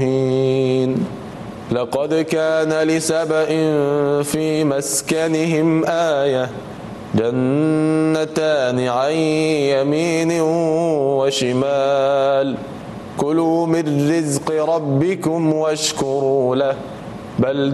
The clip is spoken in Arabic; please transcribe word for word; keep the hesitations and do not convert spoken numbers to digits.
لقد كان لسبإ في مسكنهم آية جنتان عن يمين وشمال كلوا من رزق ربكم واشكروا له بل